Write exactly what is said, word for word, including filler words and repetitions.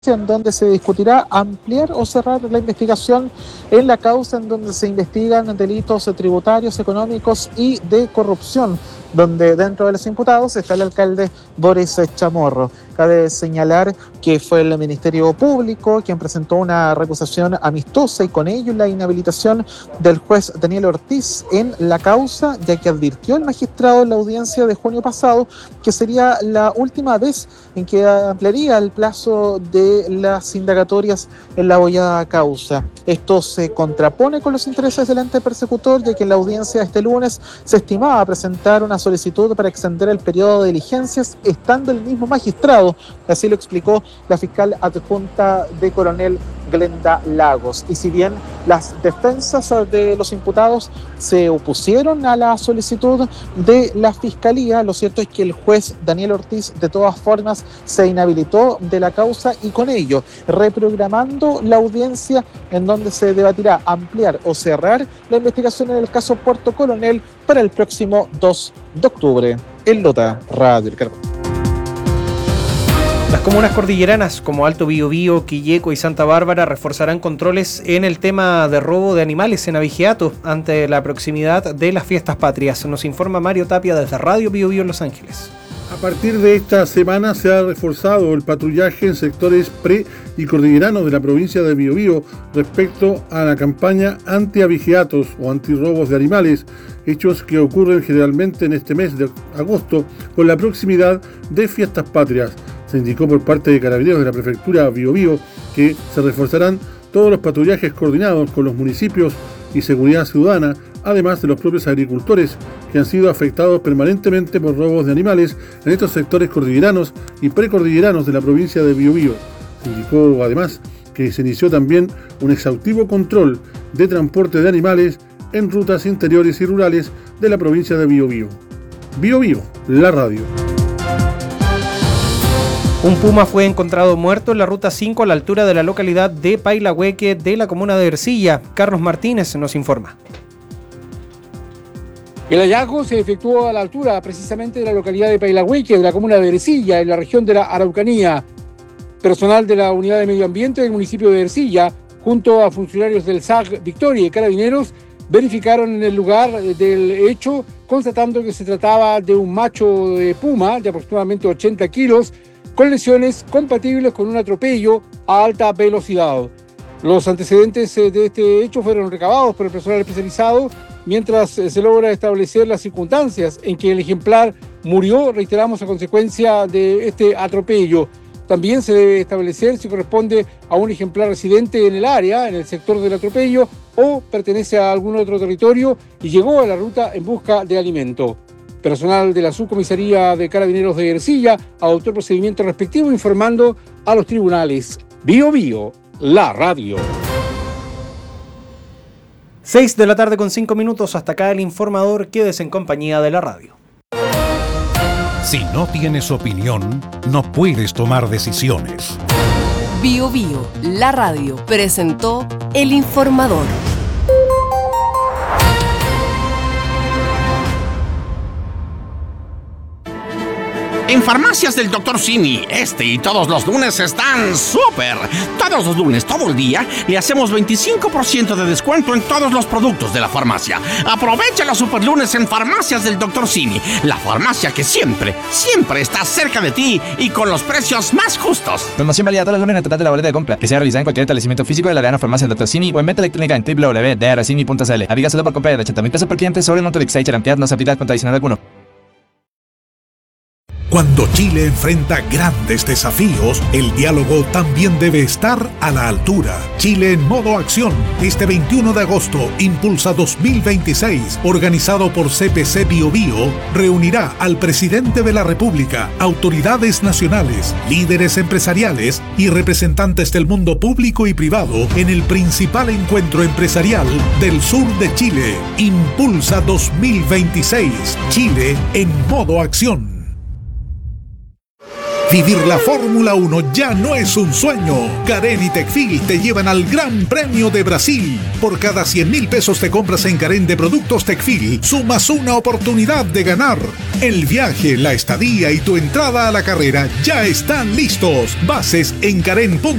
en donde se discutirá ampliar o cerrar la investigación en la causa en donde se investigan delitos tributarios, económicos y de corrupción, donde dentro de los imputados está el alcalde Boris Chamorro. Cabe señalar que fue el Ministerio Público quien presentó una recusación amistosa y con ello la inhabilitación del juez Daniel Ortiz en la causa, ya que advirtió el magistrado en la audiencia de junio pasado que sería la última vez en que ampliaría el plazo de las indagatorias en la bollada causa. Esto se contrapone con los intereses del ente persecutor, ya que en la audiencia de este lunes se estimaba presentar una solicitud para extender el periodo de diligencias estando el mismo magistrado. Así lo explicó la fiscal adjunta de Coronel Glenda Lagos. Y si bien las defensas de los imputados se opusieron a la solicitud de la fiscalía, lo cierto es que el juez Daniel Ortiz de todas formas se inhabilitó de la causa y con ello reprogramando la audiencia en donde se debatirá ampliar o cerrar la investigación en el caso Puerto Coronel para el próximo dos de octubre. En Lota, Radio El Carbón. Las comunas cordilleranas como Alto Biobío, Quilleco y Santa Bárbara reforzarán controles en el tema de robo de animales en abigeato ante la proximidad de las fiestas patrias. Nos informa Mario Tapia desde Radio Biobío en Los Ángeles. A partir de esta semana se ha reforzado el patrullaje en sectores pre- y cordilleranos de la provincia de Biobío respecto a la campaña anti-abigeatos o antirrobos de animales, hechos que ocurren generalmente en este mes de agosto con la proximidad de fiestas patrias. Se indicó por parte de Carabineros de la Prefectura Biobío que se reforzarán todos los patrullajes coordinados con los municipios y seguridad ciudadana, además de los propios agricultores que han sido afectados permanentemente por robos de animales en estos sectores cordilleranos y precordilleranos de la provincia de Biobío. Se indicó además que se inició también un exhaustivo control de transporte de animales en rutas interiores y rurales de la provincia de Biobío. Biobío, la radio. Un puma fue encontrado muerto en la ruta cinco a la altura de la localidad de Pailahueque de la comuna de Ercilla. Carlos Martínez nos informa. El hallazgo se efectuó a la altura precisamente de la localidad de Pailahueque de la comuna de Ercilla, en la región de la Araucanía. Personal de la Unidad de Medio Ambiente del municipio de Ercilla, junto a funcionarios del S A C Victoria y Carabineros, verificaron en el lugar del hecho, constatando que se trataba de un macho de puma de aproximadamente ochenta kilos, con lesiones compatibles con un atropello a alta velocidad. Los antecedentes de este hecho fueron recabados por el personal especializado, mientras se logra establecer las circunstancias en que el ejemplar murió, reiteramos, a consecuencia de este atropello. También se debe establecer si corresponde a un ejemplar residente en el área, en el sector del atropello, o pertenece a algún otro territorio y llegó a la ruta en busca de alimento. Personal de la Subcomisaría de Carabineros de Ercilla adoptó el procedimiento respectivo informando a los tribunales. Bio Bio, la radio. seis de la tarde con cinco minutos, hasta acá el informador. Quédese en compañía de la radio. Si no tienes opinión, no puedes tomar decisiones. Bio Bio, la radio, presentó el informador. En Farmacias del doctor Simi, este y todos los lunes están súper. Todos los lunes, todo el día, le hacemos veinticinco por ciento de descuento en todos los productos de la farmacia. Aprovecha los super lunes en Farmacias del doctor Simi, la farmacia que siempre, siempre está cerca de ti y con los precios más justos. Promoción válida todos los lunes en el total de la boleta de compra, que sea realizada en cualquier establecimiento físico de la Arena Farmacia del doctor Simi o en venta electrónica en doble u doble u doble u punto d r simi punto c l. Aplica solo por compra de ochenta mil pesos por cliente sobre Notorix Cherampiat, no se aplica con adicional alguno. Cuando Chile enfrenta grandes desafíos, el diálogo también debe estar a la altura. Chile en modo acción. Este veintiuno de agosto, Impulsa dos mil veintiséis, organizado por C P C Biobío, reunirá al presidente de la República, autoridades nacionales, líderes empresariales y representantes del mundo público y privado en el principal encuentro empresarial del sur de Chile. Impulsa dos mil veintiséis. Chile en modo acción. Vivir la Fórmula uno ya no es un sueño. Carén y Tecfil te llevan al Gran Premio de Brasil. Por cada cien mil pesos te compras en Carén de productos Tecfil, sumas una oportunidad de ganar. El viaje, la estadía y tu entrada a la carrera ya están listos. Bases en carén punto com.